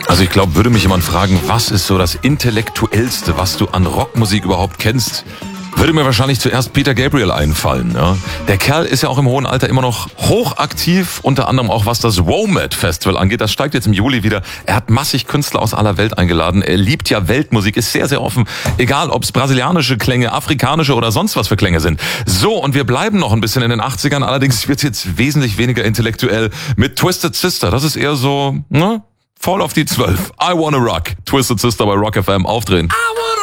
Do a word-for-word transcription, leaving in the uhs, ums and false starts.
Also ich glaube, würde mich jemand fragen, was ist so das Intellektuellste, was du an Rockmusik überhaupt kennst, würde mir wahrscheinlich zuerst Peter Gabriel einfallen. Ja? Der Kerl ist ja auch im hohen Alter immer noch hochaktiv, unter anderem auch was das WOMAD Festival angeht. Das steigt jetzt im Juli wieder. Er hat massig Künstler aus aller Welt eingeladen. Er liebt ja Weltmusik, ist sehr, sehr offen. Egal, ob es brasilianische Klänge, afrikanische oder sonst was für Klänge sind. So, und wir bleiben noch ein bisschen in den achtzigern. Allerdings wird es jetzt wesentlich weniger intellektuell mit Twisted Sister. Das ist eher so, ne? Voll auf die zwölf. I Wanna Rock. Twisted Sister bei Rock F M. Aufdrehen. I wanna